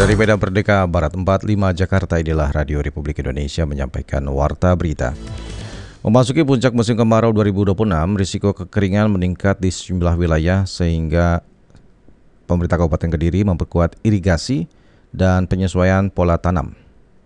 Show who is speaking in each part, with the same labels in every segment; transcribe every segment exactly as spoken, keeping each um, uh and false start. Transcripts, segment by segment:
Speaker 1: Dari Medan Merdeka Barat empat puluh lima Jakarta, inilah Radio Republik Indonesia menyampaikan Warta Berita. Memasuki puncak musim kemarau dua ribu dua puluh enam, risiko kekeringan meningkat di sejumlah wilayah sehingga pemerintah Kabupaten Kediri memperkuat irigasi dan penyesuaian pola tanam.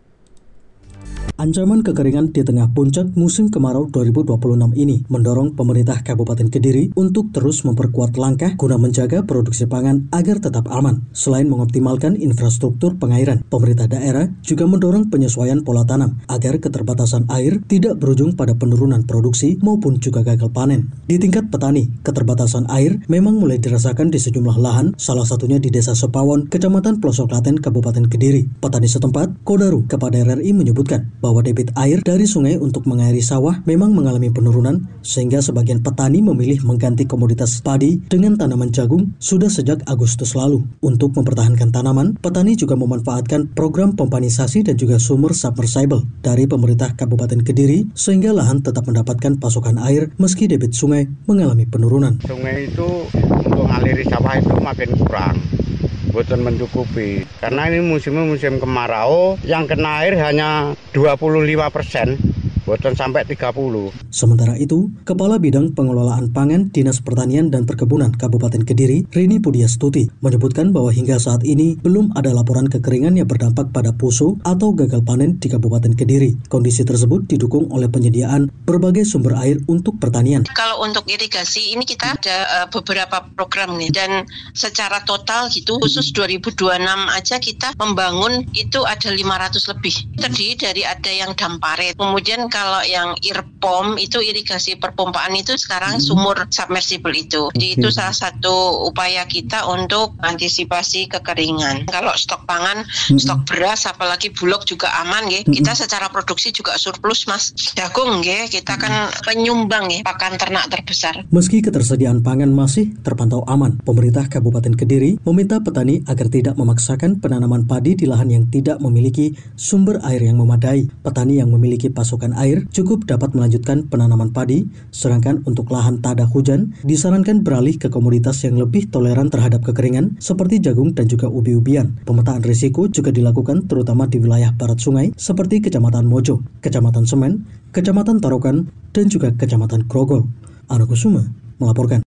Speaker 2: Ancaman kekeringan di tengah puncak musim kemarau dua ribu dua puluh enam ini mendorong pemerintah Kabupaten Kediri untuk terus memperkuat langkah guna menjaga produksi pangan agar tetap aman. Selain mengoptimalkan infrastruktur pengairan, pemerintah daerah juga mendorong penyesuaian pola tanam agar keterbatasan air tidak berujung pada penurunan produksi maupun juga gagal panen. Di tingkat petani, keterbatasan air memang mulai dirasakan di sejumlah lahan, salah satunya di Desa Sepawon, Kecamatan Pelosok Klaten, Kabupaten Kediri. Petani setempat, Kodaru, kepada R R I menyebutkan bahwa debit air dari sungai untuk mengairi sawah memang mengalami penurunan, sehingga sebagian petani memilih mengganti komoditas padi dengan tanaman jagung sudah sejak Agustus lalu. Untuk mempertahankan tanaman, petani juga memanfaatkan program pompanisasi dan juga sumur submersible dari pemerintah Kabupaten Kediri, sehingga lahan tetap mendapatkan pasokan air meski debit sungai mengalami penurunan.
Speaker 3: Sungai itu untuk mengaliri sawah itu makin kurang, bukan mencukupi, karena ini musimnya musim kemarau, yang kena air hanya dua puluh lima persen, bukan sampai tiga puluh.
Speaker 2: Sementara itu, Kepala Bidang Pengelolaan Pangan Dinas Pertanian dan Perkebunan Kabupaten Kediri, Rini Pudiastuti, menyebutkan bahwa hingga saat ini belum ada laporan kekeringan yang berdampak pada puso atau gagal panen di Kabupaten Kediri. Kondisi tersebut didukung oleh penyediaan berbagai sumber air untuk pertanian.
Speaker 4: Kalau untuk irigasi ini kita ada uh, beberapa program nih, dan secara total gitu khusus dua ribu dua puluh enam aja kita membangun itu ada lima ratus lebih. Terdiri dari ada yang damparet, kemudian kalau yang irpom itu irigasi perpompaan itu sekarang sumur submersible itu. Jadi itu salah satu upaya kita untuk antisipasi kekeringan. Kalau stok pangan, stok beras, apalagi bulog juga aman ya. Kita secara produksi juga surplus, Mas. Jagung ya, kita kan penyumbang ya pakan ternak terbesar.
Speaker 2: Meski ketersediaan pangan masih terpantau aman, pemerintah Kabupaten Kediri meminta petani agar tidak memaksakan penanaman padi di lahan yang tidak memiliki sumber air yang memadai. Petani yang memiliki pasokan air cukup dapat melanjutkan penanaman padi, sedangkan untuk lahan tak ada hujan disarankan beralih ke komoditas yang lebih toleran terhadap kekeringan seperti jagung dan juga ubi-ubian. Pemetaan risiko juga dilakukan terutama di wilayah barat sungai seperti Kecamatan Mojo, Kecamatan Semen, Kecamatan Tarokan, dan juga Kecamatan Grogol. Ana Kusuma melaporkan.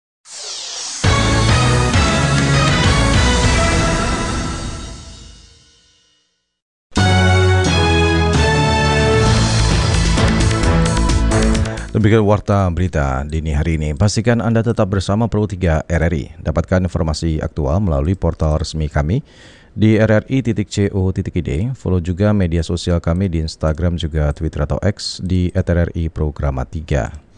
Speaker 1: Demikian Warta Berita dini hari ini. Pastikan Anda tetap bersama Pro tiga R R I. Dapatkan informasi aktual melalui portal resmi kami di r r i titik co titik i d. Follow juga media sosial kami di Instagram juga Twitter atau X di at r r i programa tiga.